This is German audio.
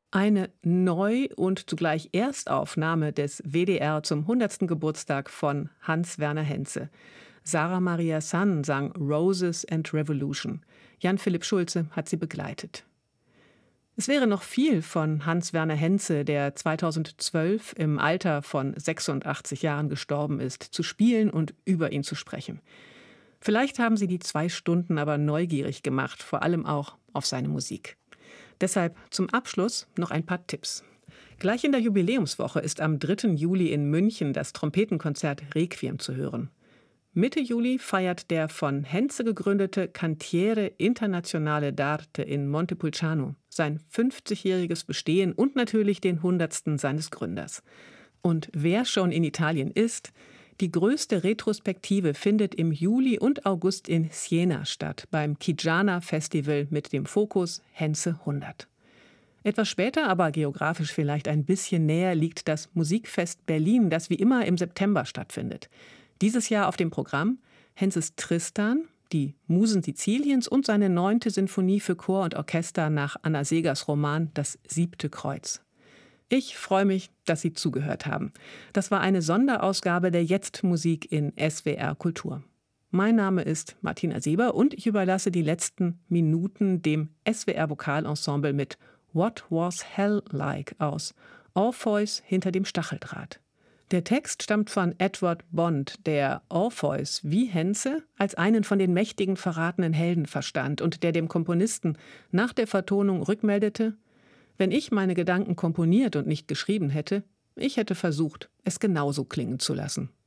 Eine Neu- und zugleich Erstaufnahme des WDR zum 100. Geburtstag von Hans-Werner Henze. Sarah Maria San sang Roses and Revolution. Jan-Philipp Schulze hat sie begleitet. Es wäre noch viel von Hans-Werner Henze, der 2012 im Alter von 86 Jahren gestorben ist, zu spielen und über ihn zu sprechen. Vielleicht haben sie die 2 Stunden aber neugierig gemacht, vor allem auch auf seine Musik. Deshalb zum Abschluss noch ein paar Tipps. Gleich in der Jubiläumswoche ist am 3. Juli in München das Trompetenkonzert Requiem zu hören. Mitte Juli feiert der von Henze gegründete Cantiere Internazionale d'Arte in Montepulciano sein 50-jähriges Bestehen und natürlich den 100. seines Gründers. Und wer schon in Italien ist, die größte Retrospektive findet im Juli und August in Siena statt, beim Chigiana Festival mit dem Fokus Henze 100. Etwas später, aber geografisch vielleicht ein bisschen näher, liegt das Musikfest Berlin, das wie immer im September stattfindet. Dieses Jahr auf dem Programm Henzes Tristan, die Musen Siziliens und seine 9. Sinfonie für Chor und Orchester nach Anna Segers Roman Das 7. Kreuz. Ich freue mich, dass Sie zugehört haben. Das war eine Sonderausgabe der Jetzt-Musik in SWR Kultur. Mein Name ist Martina Seber und ich überlasse die letzten Minuten dem SWR-Vokalensemble mit What Was Hell Like aus Orpheus hinter dem Stacheldraht. Der Text stammt von Edward Bond, der Orpheus wie Henze als einen von den mächtigen verratenen Helden verstand und der dem Komponisten nach der Vertonung rückmeldete: Wenn ich meine Gedanken komponiert und nicht geschrieben hätte, ich hätte versucht, es genauso klingen zu lassen.